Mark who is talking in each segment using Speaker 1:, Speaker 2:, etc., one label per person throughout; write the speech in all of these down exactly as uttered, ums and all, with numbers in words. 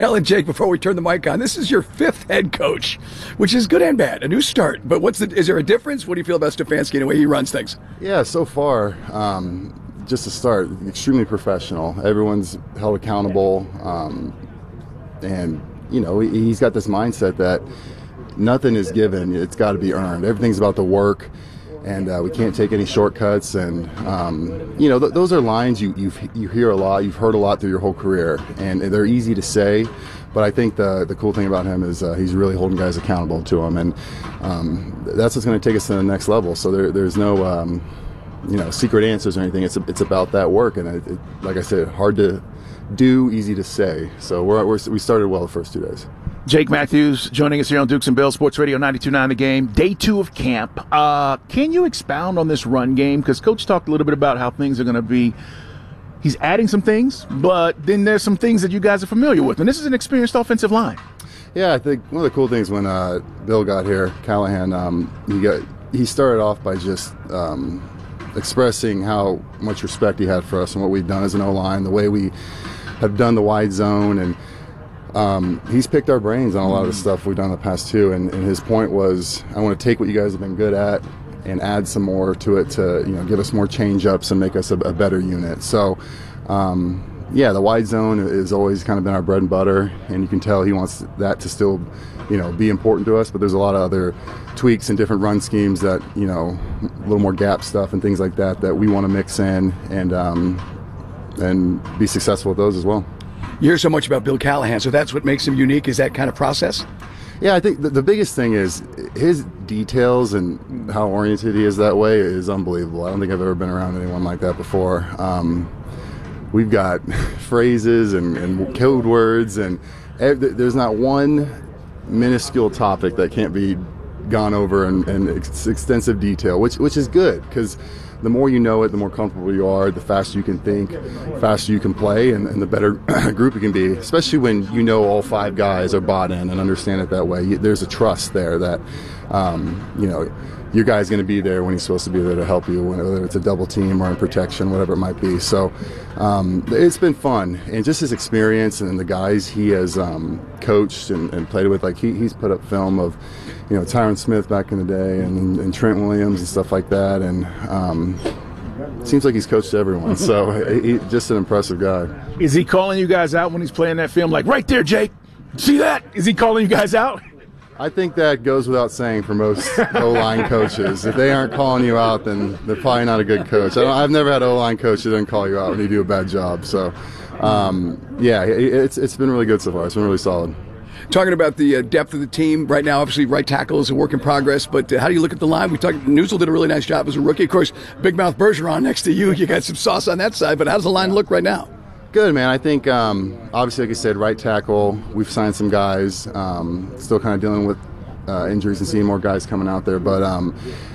Speaker 1: Ellen, Jake, before we turn the mic on, this is your fifth head coach, which is good and bad, a new start. But what's the, is there a difference? What do you feel about Stefanski and the way he runs things?
Speaker 2: Yeah, so far, um, just to start, extremely professional. Everyone's held accountable. Um, and, you know, he's got this mindset that nothing is given. It's got to be earned. Everything's about the work. And uh, we can't take any shortcuts. And, um, you know, th- those are lines you you've, you hear a lot, you've heard a lot through your whole career. And they're easy to say. But I think the the cool thing about him is uh, he's really holding guys accountable to him. And um, that's what's going to take us to the next level. So there, there's no, um, you know, secret answers or anything. It's a, it's about that work. And, it, it, like I said, hard to do, easy to say. So we're, we're, we started well the first two days.
Speaker 3: Jake Matthews joining us here on Dukes and Bills Sports Radio ninety-two point nine The Game. Day two of camp. Uh, can you expound on this run game? Because Coach talked a little bit about how things are going to be. He's adding some things, but then there's some things that you guys are familiar with. And this is an experienced offensive line.
Speaker 2: Yeah, I think one of the cool things when uh, Bill got here, Callahan, um, he got he started off by just um, expressing how much respect he had for us and what we've done as an O-line, the way we have done the wide zone, and Um, he's picked our brains on a lot of the stuff we've done in the past too, and, and his point was, I want to take what you guys have been good at and add some more to it to, you know, give us more change-ups and make us a, a better unit. So, um, yeah, the wide zone has always kind of been our bread and butter, and you can tell he wants that to still, you know, be important to us, but there's a lot of other tweaks and different run schemes that, you know, a little more gap stuff and things like that that we want to mix in and, um, and be successful with those as well.
Speaker 1: You hear so much about Bill Callahan, so that's what makes him unique, is that kind of process?
Speaker 2: Yeah, I think the, the biggest thing is his details and how oriented he is that way is unbelievable. I don't think I've ever been around anyone like that before. Um, we've got phrases and, and code words, and there's not one minuscule topic that can't be gone over in, in ex- extensive detail, which which is good, because the more you know it, the more comfortable you are, the faster you can think, faster you can play, and, and the better group you can be, especially when you know all five guys are bought in and understand it that way. You, there's a trust there that, um, you know, your guy's going to be there when he's supposed to be there to help you, whether it's a double team or in protection, whatever it might be. So um, it's been fun. And just his experience and the guys he has um, coached and, and played with, like he, he's put up film of, you know, Tyron Smith back in the day and, and Trent Williams and stuff like that. And um, seems like he's coached everyone. So he, just an impressive guy.
Speaker 3: Is he calling you guys out when he's playing that film? Like, right there, Jake. See that? Is he calling you guys out?
Speaker 2: I think that goes without saying for most O-line coaches. If they aren't calling you out, then they're probably not a good coach. I don't, I've never had an O-line coach that doesn't call you out when you do a bad job. So, um, yeah, it, it's it's been really good so far. It's been really solid.
Speaker 1: Talking about the uh, depth of the team right now, obviously right tackle is a work in progress, but uh, how do you look at the line? We talked, Newsel did a really nice job as a rookie. Of course, Big Mouth Bergeron next to you. You got some sauce on that side, but how does the line look right now?
Speaker 2: Good, man. I think, um, obviously, like I said, right tackle, we've signed some guys, um, still kind of dealing with uh, injuries and seeing more guys coming out there. But um,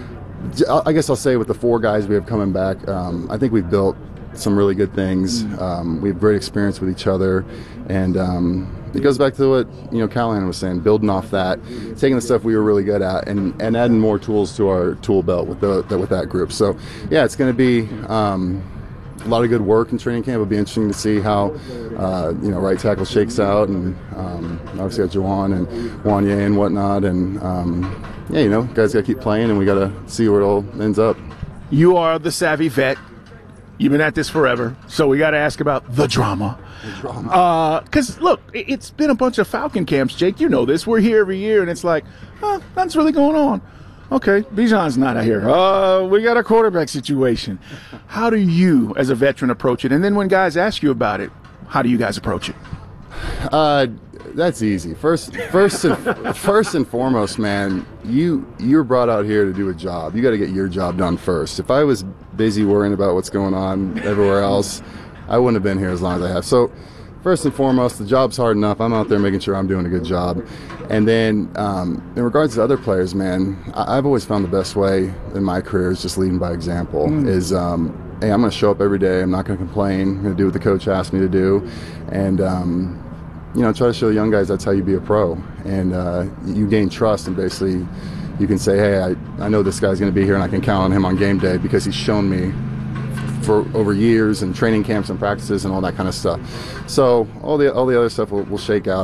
Speaker 2: I guess I'll say with the four guys we have coming back, um, I think we've built some really good things. Um, we have great experience with each other, and um, it goes back to what, you know, Callahan was saying, building off that, taking the stuff we were really good at, and, and adding more tools to our tool belt with the, the with that group. So, yeah, it's going to be um, a lot of good work in training camp. It'll be interesting to see how, uh, you know, right tackle shakes out, and um, obviously got Juwan and Wanye and whatnot, and um, yeah, you know, guys got to keep playing, and we got to see where it all ends up.
Speaker 3: You are the savvy vet. You've been at this forever, so we got to ask about the drama.
Speaker 2: The drama.
Speaker 3: Because, uh, look, it's been a bunch of Falcon camps, Jake. You know this. We're here every year, and it's like, huh, nothing's really going on. Okay, Bijan's not out here. Uh, we got a quarterback situation. How do you, as a veteran, approach it? And then when guys ask you about it, how do you guys approach it?
Speaker 2: Uh, that's easy. First, first, and, first and foremost, man, you you're brought out here to do a job. You got to get your job done first. If I was busy worrying about what's going on everywhere else, I wouldn't have been here as long as I have. So, first and foremost, the job's hard enough. I'm out there making sure I'm doing a good job. And then, um, in regards to other players, man, I- I've always found the best way in my career is just leading by example. Mm. Is um, hey, I'm going to show up every day. I'm not going to complain. I'm going to do what the coach asked me to do, and um, you know, try to show the young guys that's how you be a pro. And uh, you gain trust, and basically, you can say, hey, I, I know this guy's going to be here, and I can count on him on game day because he's shown me for over years and training camps and practices and all that kind of stuff. So all the all the other stuff will, will shake out.